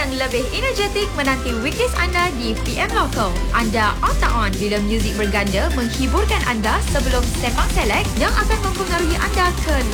yang lebih energetik menanti weekdays anda di PM Local. Anda on tak on bila muzik berganda menghiburkan anda sebelum Sepang Select yang akan mempengaruhi anda ke